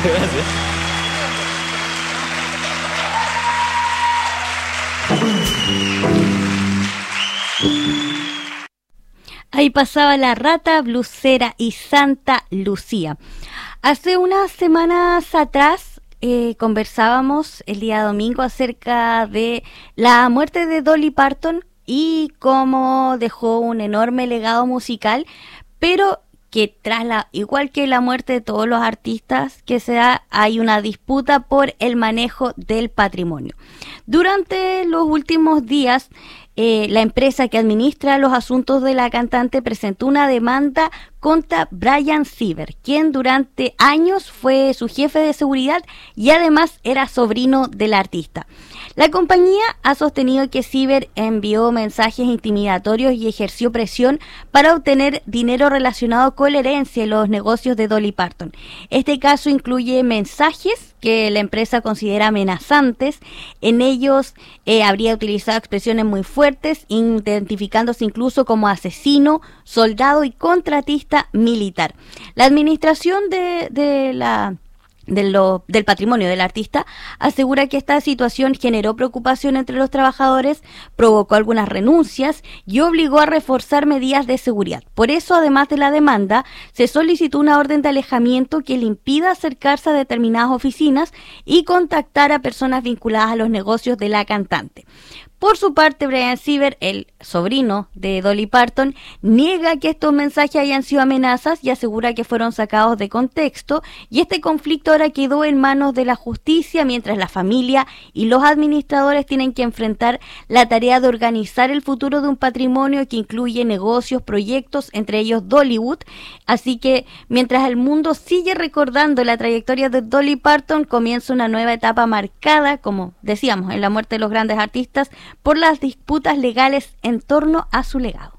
Gracias. Ahí pasaba La Rata Blusera y Santa Lucía. Hace unas semanas atrás conversábamos el día domingo acerca de la muerte de Dolly Parton y cómo dejó un enorme legado musical, pero que igual que la muerte de todos los artistas que se da, hay una disputa por el manejo del patrimonio. Durante los últimos días, la empresa que administra los asuntos de la cantante presentó una demanda contra Brian Sieber, quien durante años fue su jefe de seguridad y además era sobrino del artista. La compañía ha sostenido que Sieber envió mensajes intimidatorios y ejerció presión para obtener dinero relacionado con la herencia y los negocios de Dolly Parton. Este caso incluye mensajes que la empresa considera amenazantes. En ellos habría utilizado expresiones muy fuertes, identificándose incluso como asesino, soldado y contratista militar. La administración del patrimonio del artista asegura que esta situación generó preocupación entre los trabajadores, provocó algunas renuncias y obligó a reforzar medidas de seguridad. Por eso, además de la demanda, se solicitó una orden de alejamiento que le impida acercarse a determinadas oficinas y contactar a personas vinculadas a los negocios de la cantante. Por su parte, Brian Sieber, el sobrino de Dolly Parton, niega que estos mensajes hayan sido amenazas y asegura que fueron sacados de contexto, y este conflicto ahora quedó en manos de la justicia, mientras la familia y los administradores tienen que enfrentar la tarea de organizar el futuro de un patrimonio que incluye negocios, proyectos, entre ellos Dollywood. Así que mientras el mundo sigue recordando la trayectoria de Dolly Parton, comienza una nueva etapa marcada, como decíamos, en la muerte de los grandes artistas, por las disputas legales en torno a su legado.